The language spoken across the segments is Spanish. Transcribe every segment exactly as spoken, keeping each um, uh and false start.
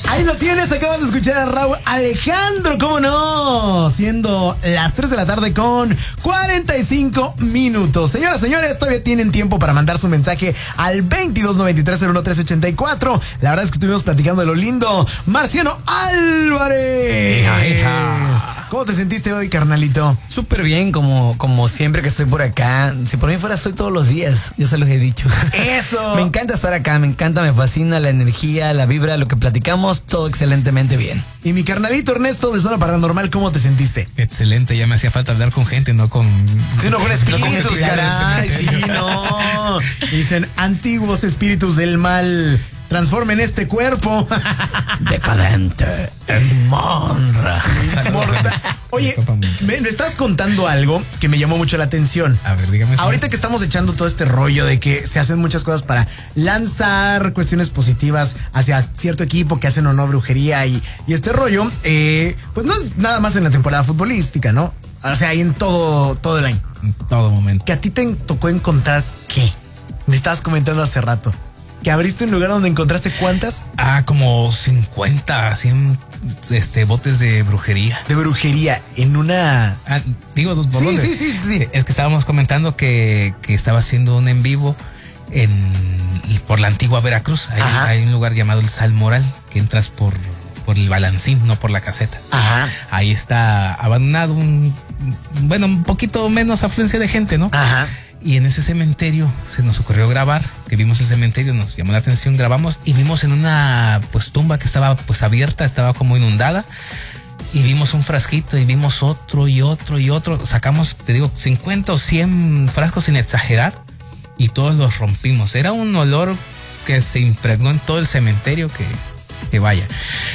Ahí lo tienes, acabas de escuchar a Raúl Alejandro, ¿cómo no? Siendo las tres de la tarde con cuarenta y cinco minutos. Señoras, señores, todavía tienen tiempo para mandar su mensaje al veintidós noventa y tres cero uno tres ochenta y cuatro. La verdad es que estuvimos platicando de lo lindo. Marciano Álvarez. Hija, hija. ¿Cómo te sentiste hoy, carnalito? Súper bien, como, como siempre que estoy por acá. Si por mí fuera, soy todos los días. Yo se los he dicho. ¡Eso! Me encanta estar acá, me encanta, me fascina la energía, la vibra, lo que platicamos, todo excelentemente bien. Y mi carnalito Ernesto de Zona Paranormal, ¿cómo te sentiste? Excelente, ya me hacía falta hablar con gente, no con... Sí, no con espíritus, no con caray. Sí, no. Dicen, antiguos espíritus del mal, transformen este cuerpo. Decadente, monra. Oye, me, me estás contando algo que me llamó mucho la atención. A ver, dígame. Ahorita que estamos echando todo este rollo de que se hacen muchas cosas para lanzar cuestiones positivas hacia cierto equipo que hacen o no brujería y, y este rollo, eh, pues no es nada más en la temporada futbolística, ¿no? O sea, ahí en todo, todo el año. En todo momento. Que a ti te tocó encontrar ¿qué? Me estabas comentando hace rato. ¿Que abriste un lugar donde encontraste cuántas? Ah, como cincuenta, cien este, botes de brujería. De brujería en una... Ah, digo, dos por Sí, dónde. sí, sí, sí. Es que estábamos comentando que, que estaba haciendo un en vivo en, por la antigua Veracruz. Hay, hay un lugar llamado el Salmoral, que entras por, por el Balancín, no por la caseta. Ajá. Ahí está abandonado un... Bueno, un poquito menos afluencia de gente, ¿no? Ajá. Y en ese cementerio se nos ocurrió grabar, que vimos el cementerio, nos llamó la atención, grabamos y vimos en una pues tumba que estaba pues abierta, estaba como inundada y vimos un frasquito y vimos otro y otro y otro, sacamos, te digo, cincuenta o cien frascos sin exagerar y todos los rompimos. Era un olor que se impregnó en todo el cementerio que, que vaya.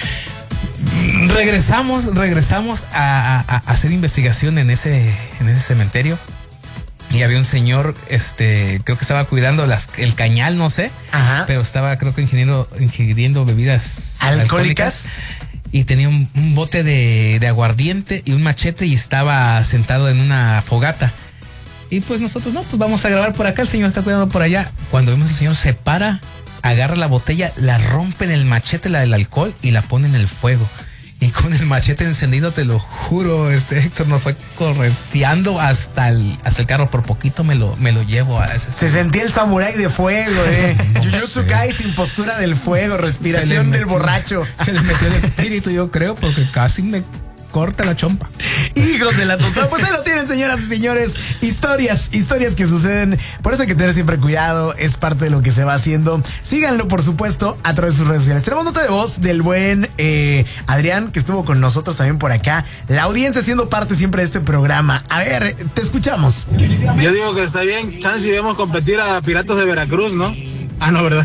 Regresamos, regresamos a, a, a hacer investigación en ese, en ese cementerio. Y había un señor, este, creo que estaba cuidando las, el cañal, no sé. Ajá. Pero estaba, creo que ingiriendo, ingiriendo bebidas alcohólicas. alcohólicas y tenía un, un bote de, de aguardiente y un machete y estaba sentado en una fogata. Y pues nosotros, no, pues vamos a grabar por acá, el señor está cuidando por allá. Cuando vemos el señor se para, agarra la botella, la rompe en el machete, la del alcohol, y la pone en el fuego. Y con el machete encendido, te lo juro, este Héctor nos fue correteando hasta el, hasta el carro. Por poquito me lo, me lo llevo a ese. Se sentía el samurái de fuego, eh. No Jujutsu Kai sin postura del fuego, respiración metió, del borracho. Se le metió el espíritu, yo creo, porque casi me corta la chompa. Hijos de la tostada. Pues ahí lo tienen, señoras y señores. Historias, historias que suceden. Por eso hay que tener siempre cuidado. Es parte de lo que se va haciendo. Síganlo, por supuesto, a través de sus redes sociales. Tenemos nota de voz del buen eh, Adrián, que estuvo con nosotros también por acá. La audiencia siendo parte siempre de este programa. A ver, te escuchamos. Yo digo que está bien. Chance y debemos competir a Piratas de Veracruz, ¿no? Ah, no, ¿verdad?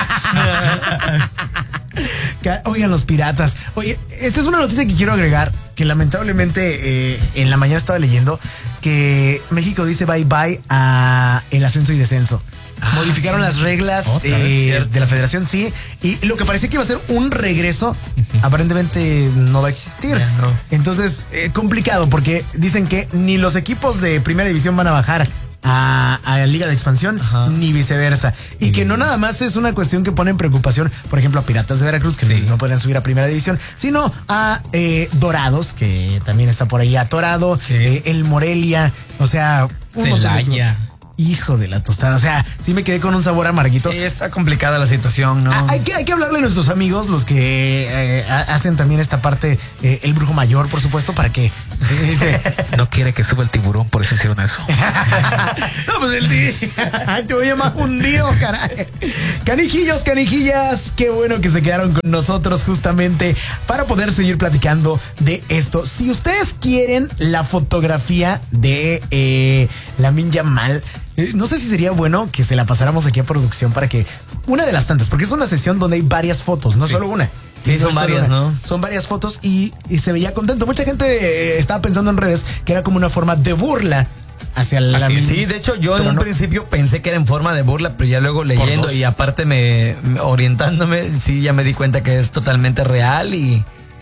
Oigan, los piratas. Oye, esta es una noticia que quiero agregar, que lamentablemente eh, en la mañana estaba leyendo que México dice bye bye a el ascenso y descenso. Ah, modificaron sí. las reglas eh, de la federación, sí, y lo que parecía que iba a ser un regreso, uh-huh. aparentemente no va a existir. Yeah, no. Entonces, eh, complicado, porque dicen que ni los equipos de primera división van a bajar A, a la Liga de Expansión, ajá. ni viceversa. Y que no nada más es una cuestión que pone en preocupación, por ejemplo, a Piratas de Veracruz, que sí. no podrían subir a Primera División, sino a eh, Dorados, que también está por ahí atorado, sí. eh, el Morelia, o sea... Celaya. Hijo de la tostada, o sea, sí me quedé con un sabor amarguito. Sí, está complicada la situación, ¿no? Ah, hay, que, hay que hablarle a nuestros amigos, los que eh, hacen también esta parte, eh, el brujo mayor, por supuesto, para que... Dice, no quiere que suba el tiburón, por eso hicieron eso. No, pues el tío... Te voy a llamar hundido, caray. Canijillos, canijillas, qué bueno que se quedaron con nosotros justamente para poder seguir platicando de esto. Si ustedes quieren la fotografía de eh, Lamine Yamal... Eh, no sé si sería bueno que se la pasáramos aquí a producción para que una de las tantas, porque es una sesión donde hay varias fotos, no sí. solo una. Sí, son varias, ¿no? Son varias fotos y, y se veía contento. Mucha gente eh, estaba pensando en redes que era como una forma de burla hacia la... Sí, de hecho yo pero en un no. principio pensé que era en forma de burla, pero ya luego leyendo y aparte me, me orientándome, sí ya me di cuenta que es totalmente real y...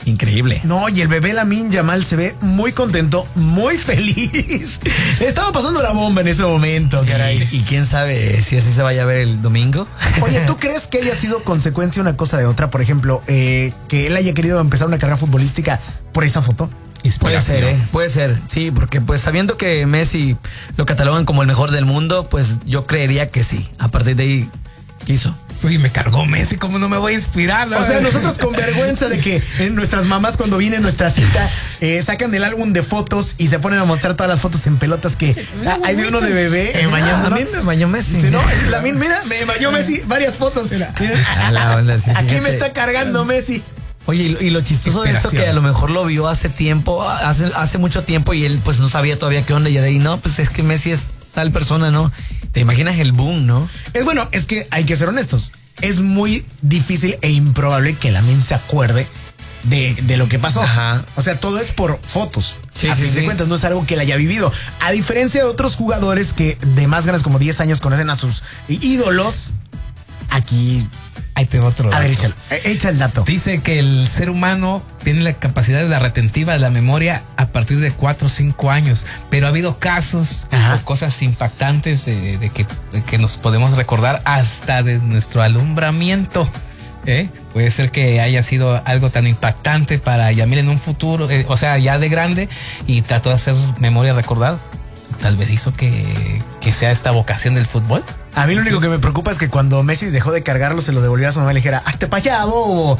Increíble. No, y el bebé Lamine Yamal se ve muy contento, muy feliz. Estaba pasando la bomba en ese momento, caray. Y, y quién sabe si así se vaya a ver el domingo. Oye, ¿tú crees que haya sido consecuencia una cosa de otra? Por ejemplo, eh, que él haya querido empezar una carrera futbolística por esa foto. Puede ser, ¿eh? Puede ser, sí, porque pues sabiendo que Messi lo catalogan como el mejor del mundo, pues yo creería que sí. A partir de ahí, quiso. Uy, me cargó Messi, ¿cómo no me voy a inspirar? ¿No? O sea, nosotros con vergüenza de que eh, nuestras mamás cuando viene nuestra cita eh, sacan el álbum de fotos y se ponen a mostrar todas las fotos en pelotas que ah, hay de uno de bebé eh, bañando. A mí me bañó Messi. Sí, no, Lamine, mira, me bañó Messi, varias fotos. Mira, A la onda, sí, aquí fíjate. me está cargando Messi. Oye, y lo, y lo chistoso de esto que a lo mejor lo vio hace tiempo, hace, hace mucho tiempo y él pues no sabía todavía qué onda y de ahí, no, pues es que Messi es tal persona, ¿no? Te imaginas el boom, ¿no? Es bueno, es que hay que ser honestos. Es muy difícil e improbable que Lamine se acuerde de, de lo que pasó. Ajá. O sea, todo es por fotos. Sí, a sí, fin de sí. cuentas, no es algo que él haya vivido. A diferencia de otros jugadores que de más ganas, como diez años, conocen a sus ídolos. Aquí. Ahí te va otro A ver, dato. échalo, echa el dato. Dice que el ser humano tiene la capacidad de la retentiva de la memoria a partir de cuatro o cinco años, pero ha habido casos Ajá. o cosas impactantes de, de que, de que nos podemos recordar hasta de nuestro alumbramiento. ¿eh? Puede ser que haya sido algo tan impactante para Yamil en un futuro, eh, o sea, ya de grande, y trató de hacer memoria recordar. Tal vez hizo que, que sea esta vocación del fútbol. A mí lo único que me preocupa es que cuando Messi dejó de cargarlo, se lo devolviera a su mamá y le dijera, ¡hazte para allá, bobo!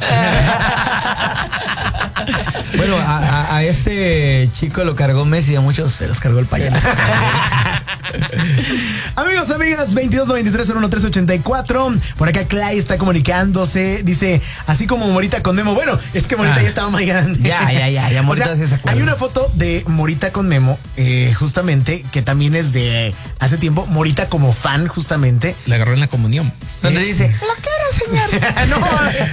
Bueno, a, a, a este chico lo cargó Messi y a muchos se los cargó el payaso. Amigos, amigas, veintidós noventa y tres cero uno tres ochenta y cuatro. Por acá Clay está comunicándose. Dice, así como Morita con Memo. Bueno, es que Morita Ah. ya estaba muy grande. Ya, ya, ya, ya, Morita O sea, sí se acuerda. hay una foto de Morita con Memo, eh, justamente, que también es de hace tiempo. Morita como fan, justamente. Le agarró en la comunión. Donde Eh, dice, lo quiero, señor. No,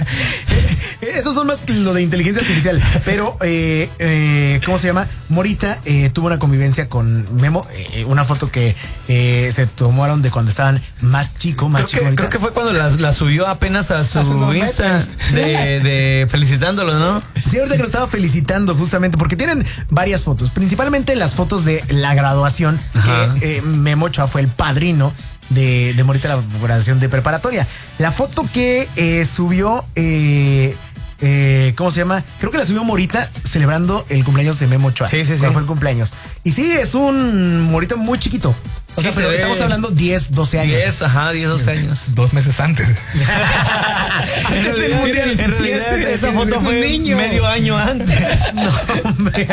eh, esos son más que lo de inteligencia artificial. Pero, eh, eh, ¿cómo se llama? Morita eh, tuvo una convivencia con Memo. Eh, una foto que eh, se tomaron de cuando estaban más chico, más Creo chico. que, Morita. creo que fue cuando la, la subió apenas a su Hace unos Insta meses. de, de felicitándolo, ¿no? Sí, ahorita que lo estaba felicitando justamente porque tienen varias fotos, principalmente las fotos de la graduación, Ajá. que eh, Memo Ochoa fue el padrino de, de Morita, la graduación de preparatoria. La foto que eh, subió, eh, eh, ¿cómo se llama? Creo que la subió Morita celebrando el cumpleaños de Memo Ochoa. Sí, sí, sí. Cuando fue el cumpleaños. Y sí, es un Morita muy chiquito. O Sí, sea, se pero ve. estamos hablando diez, doce años. diez, ajá, diez, doce años. Dos meses antes. Antes del mundial. En realidad, esa Es foto un fue niño. medio año antes. No, hombre.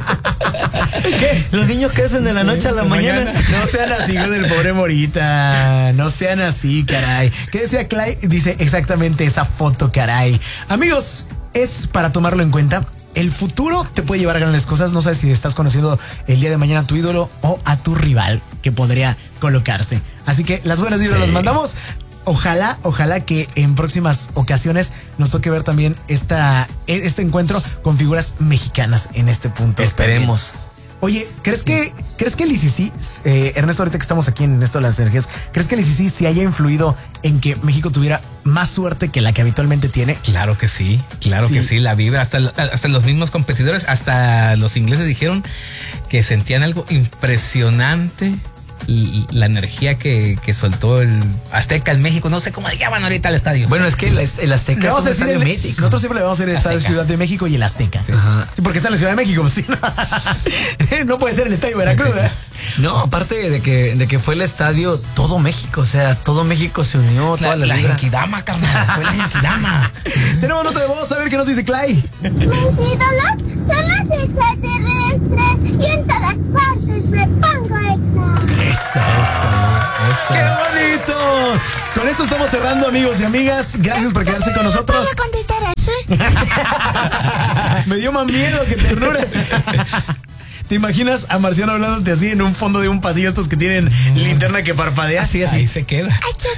¿Qué? Los niños crecen de la noche a la mañana. No sean así con el pobre Morita. No sean así, caray. ¿Qué decía Clay? Dice exactamente esa foto, caray. Amigos, es para tomarlo en cuenta. El futuro te puede llevar a grandes cosas. No sabes si estás conociendo el día de mañana a tu ídolo o a tu rival que podría colocarse. Así que las buenas vibras Sí. las mandamos. Ojalá, ojalá que en próximas ocasiones nos toque ver también esta, este encuentro con figuras mexicanas en este punto. Esperemos. Oye, ¿crees que crees que el I C C, eh, Ernesto, ahorita que estamos aquí en esto de las energías, ¿crees que el I C C sí haya influido en que México tuviera más suerte que la que habitualmente tiene? Claro que sí, claro Sí. que sí, la vibra, hasta, hasta los mismos competidores, hasta los ingleses dijeron que sentían algo impresionante, y la energía que, que soltó el Azteca en México, no sé cómo le llaman ahorita al estadio. Bueno, es que el, el Azteca Le es vamos un a decir estadio el- mítico. Nosotros siempre le vamos a decir el estadio Azteca. Ciudad de México y el Azteca. Sí, Ajá. Sí, porque está en la Ciudad de México. Pues, sí, no. No puede ser el estadio Veracruz, ¿verdad? No, aparte de que, de que fue el estadio todo México, o sea, todo México se unió, toda la, la, la vibra. Genkidama, carnal, fue la Genkidama. Tenemos nota de voz, a ver qué nos dice Clay. Mis ídolos son los extraterrestres y en todas partes me pongo exa. Eso, eso, ¡qué bonito! Con esto estamos cerrando, amigos y amigas. Gracias por quedarse con nosotros. ¿Puedo contestar así? Me dio más miedo que ternura. ¿Te imaginas a Marciano hablándote así en un fondo de un pasillo, estos que tienen linterna que parpadea? Así, Ahí se queda.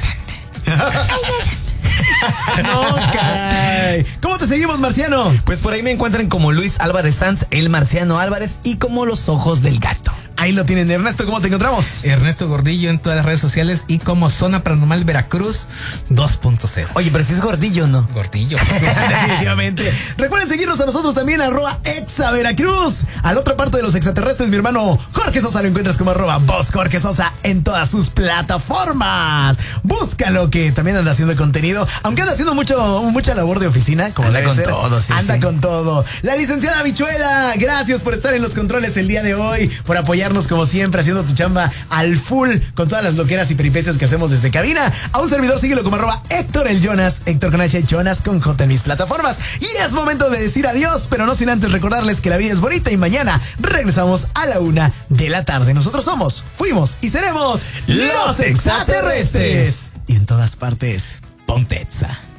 No, caray. ¿Cómo te seguimos, Marciano? Pues por ahí me encuentran como Luis Álvarez Sanz, el Marciano Álvarez, y como Los Ojos del Gato. Ahí lo tienen. Ernesto, ¿cómo te encontramos? Ernesto Gordillo en todas las redes sociales y como Zona Paranormal Veracruz dos punto cero. Oye, pero si es Gordillo, ¿no? Gordillo. Definitivamente. Recuerden seguirnos a nosotros también, arroba Exa Veracruz. A la otra parte de los extraterrestres, mi hermano Jorge Sosa lo encuentras como arroba Voz Jorge Sosa en todas sus plataformas. Búscalo, que también anda haciendo contenido, aunque anda haciendo mucho, mucha labor de oficina, como anda debe con ser. todo, sí, Anda sí. con todo. La licenciada Bichuela, gracias por estar en los controles el día de hoy, por apoyarnos como siempre, haciendo tu chamba al full con todas las loqueras y peripecias que hacemos desde cabina. A un servidor síguelo como arroba Héctor el Jonas, Héctor con H, Jonas con J en mis plataformas. Y es momento de decir adiós, pero no sin antes recordarles que la vida es bonita y mañana regresamos a la una de la tarde. Nosotros somos, fuimos y seremos los extraterrestres. Y en todas partes, ponte Exa.